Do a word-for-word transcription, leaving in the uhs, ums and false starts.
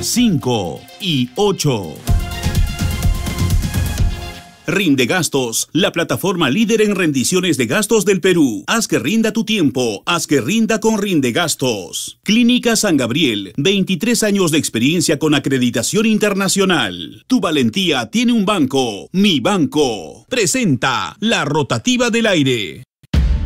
cinco y ocho. Rinde Gastos, la plataforma líder en rendiciones de gastos del Perú. Haz que rinda tu tiempo, haz que rinda con Rinde Gastos. Clínica San Gabriel, veintitrés años de experiencia con acreditación internacional. Tu valentía tiene un banco, Mi Banco. Presenta la rotativa del aire.